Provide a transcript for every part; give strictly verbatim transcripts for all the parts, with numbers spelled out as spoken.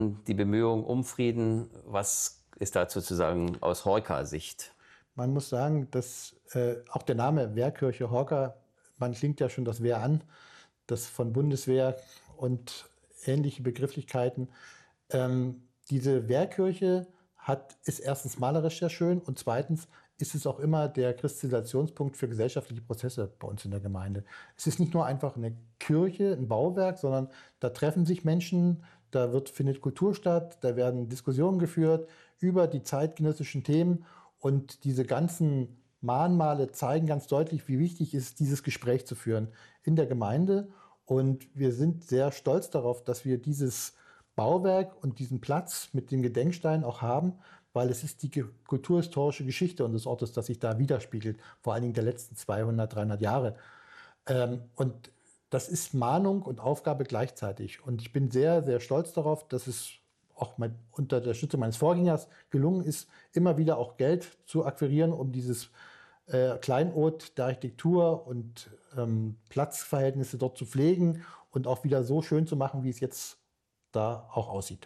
Die Bemühungen um Frieden, was ist dazu zu sagen aus Horka-Sicht? Man muss sagen, dass äh, auch der Name Wehrkirche Horka, man klingt ja schon das Wehr an, das von Bundeswehr und ähnliche Begrifflichkeiten. Ähm, diese Wehrkirche hat, ist erstens malerisch sehr schön und zweitens ist es auch immer der Kristallisationspunkt für gesellschaftliche Prozesse bei uns in der Gemeinde. Es ist nicht nur einfach eine Kirche, ein Bauwerk, sondern da treffen sich Menschen, da wird, findet Kultur statt, da werden Diskussionen geführt über die zeitgenössischen Themen und diese ganzen Mahnmale zeigen ganz deutlich, wie wichtig es ist, dieses Gespräch zu führen in der Gemeinde. Und wir sind sehr stolz darauf, dass wir dieses Bauwerk und diesen Platz mit den Gedenksteinen auch haben, weil es ist die kulturhistorische Geschichte unseres Ortes, das sich da widerspiegelt, vor allen Dingen der letzten zweihundert, dreihundert Jahre. Ähm, und das ist Mahnung und Aufgabe gleichzeitig. Und ich bin sehr, sehr stolz darauf, dass es auch mein, unter der Stütze meines Vorgängers gelungen ist, immer wieder auch Geld zu akquirieren, um dieses äh, Kleinod der Architektur und ähm, Platzverhältnisse dort zu pflegen und auch wieder so schön zu machen, wie es jetzt da auch aussieht.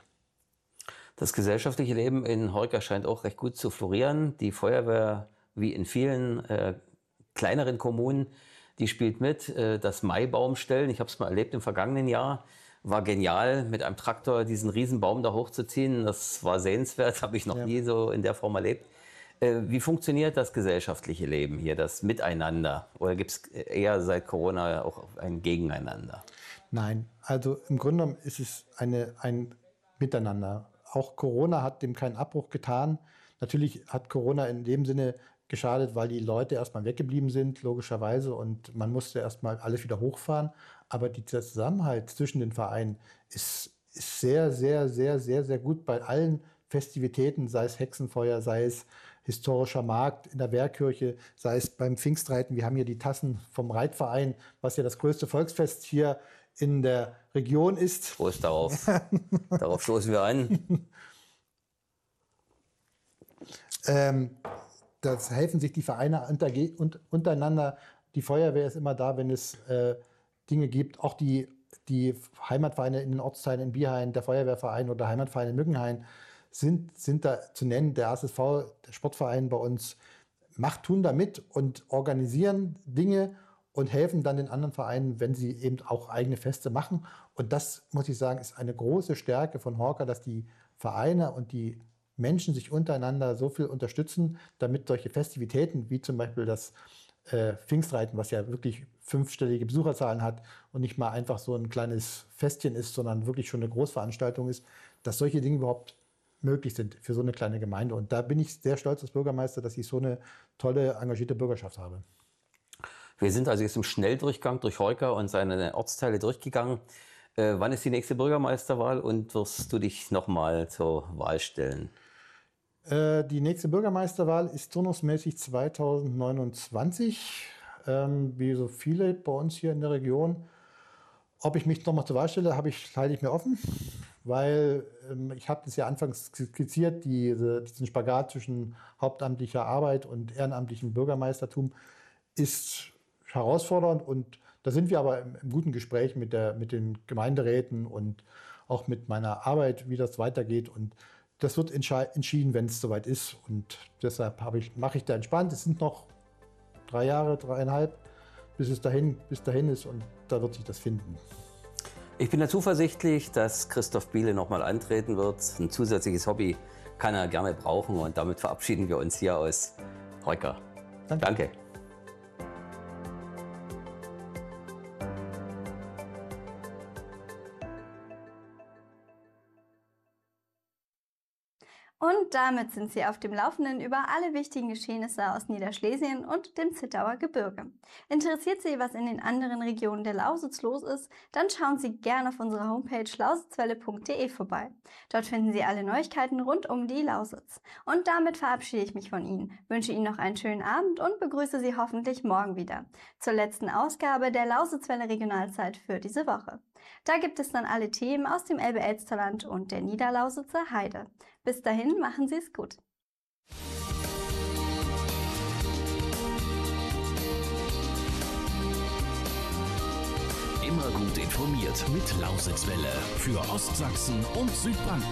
Das gesellschaftliche Leben in Horka scheint auch recht gut zu florieren. Die Feuerwehr, wie in vielen äh, kleineren Kommunen, die spielt mit. Äh, das Maibaumstellen, ich habe es mal erlebt im vergangenen Jahr, war genial, mit einem Traktor diesen Riesenbaum da hochzuziehen. Das war sehenswert, habe ich noch ja. nie so in der Form erlebt. Äh, wie funktioniert das gesellschaftliche Leben hier, das Miteinander? Oder gibt es eher seit Corona auch ein Gegeneinander? Nein, also im Grunde genommen ist es eine, ein Miteinander. Auch Corona hat dem keinen Abbruch getan. Natürlich hat Corona in dem Sinne geschadet, weil die Leute erstmal weggeblieben sind, logischerweise, und man musste erstmal alles wieder hochfahren. Aber dieser Zusammenhalt zwischen den Vereinen ist, ist sehr, sehr, sehr, sehr, sehr gut bei allen Festivitäten, sei es Hexenfeuer, sei es historischer Markt in der Wehrkirche, sei es beim Pfingstreiten. Wir haben hier die Tassen vom Reitverein, was ja das größte Volksfest hier in der Region ist. Prost darauf. Darauf stoßen wir an. ähm, das helfen sich die Vereine unter, untereinander. Die Feuerwehr ist immer da, wenn es äh, Dinge gibt. Auch die, die Heimatvereine in den Ortsteilen in Bierhain, der Feuerwehrverein oder der Heimatverein in Mückenhain sind, sind da zu nennen. Der A S S V, der Sportverein bei uns, macht, tun da mit und organisieren Dinge und helfen dann den anderen Vereinen, wenn sie eben auch eigene Feste machen. Und das, muss ich sagen, ist eine große Stärke von Horka, dass die Vereine und die Menschen sich untereinander so viel unterstützen, damit solche Festivitäten wie zum Beispiel das äh, Pfingstreiten, was ja wirklich fünfstellige Besucherzahlen hat und nicht mal einfach so ein kleines Festchen ist, sondern wirklich schon eine Großveranstaltung ist, dass solche Dinge überhaupt möglich sind für so eine kleine Gemeinde. Und da bin ich sehr stolz als Bürgermeister, dass ich so eine tolle, engagierte Bürgerschaft habe. Wir sind also jetzt im Schnelldurchgang durch Horka und seine Ortsteile durchgegangen. Äh, wann ist die nächste Bürgermeisterwahl und wirst du dich nochmal zur Wahl stellen? Äh, die nächste Bürgermeisterwahl ist turnusmäßig zweitausendneunundzwanzig, ähm, wie so viele bei uns hier in der Region. Ob ich mich nochmal zur Wahl stelle, habe ich, halte ich mir offen, weil ähm, ich habe das ja anfangs skizziert, diese, diesen Spagat zwischen hauptamtlicher Arbeit und ehrenamtlichem Bürgermeistertum ist herausfordernd, und da sind wir aber im, im guten Gespräch mit, der, mit den Gemeinderäten und auch mit meiner Arbeit, wie das weitergeht, und das wird entschieden, wenn es soweit ist, und deshalb ich, mache ich da entspannt. Es sind noch drei Jahre, dreieinhalb, bis es dahin, bis dahin ist, und da wird sich das finden. Ich bin da zuversichtlich, dass Christoph Biele nochmal antreten wird. Ein zusätzliches Hobby kann er gerne brauchen, und damit verabschieden wir uns hier aus Horka. Danke. Danke. Und damit sind Sie auf dem Laufenden über alle wichtigen Geschehnisse aus Niederschlesien und dem Zittauer Gebirge. Interessiert Sie, was in den anderen Regionen der Lausitz los ist? Dann schauen Sie gerne auf unserer Homepage lausitzwelle punkt de vorbei. Dort finden Sie alle Neuigkeiten rund um die Lausitz. Und damit verabschiede ich mich von Ihnen, wünsche Ihnen noch einen schönen Abend und begrüße Sie hoffentlich morgen wieder zur letzten Ausgabe der Lausitzwelle Regionalzeit für diese Woche. Da gibt es dann alle Themen aus dem Elbe-Elsterland und der Niederlausitzer Heide. Bis dahin, machen Sie es gut. Immer gut informiert mit Lausitzwelle für Ostsachsen und Südbrandenburg.